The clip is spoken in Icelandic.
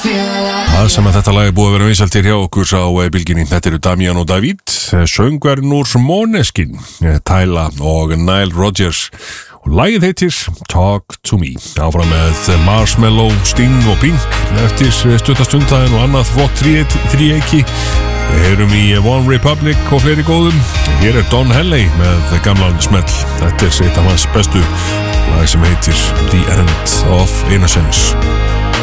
Það sem að þetta lag búið að vera vinsælt hjá okkur á bylginni. Þetta eru Damian og David, söngvarinn úr Måneskin, Tyla og Nile Rodgers, og lagið heitir Talk to Me. Áfram með Marshmello, Sting og Pink eftir stuttastundaginn og annað flott þríeiki. Við heyrum í One Republic og fleiri góðum. Hér er Don Henley með gamlan smell. Þetta er eitt af hans bestu lag sem heitir The End of Innocence.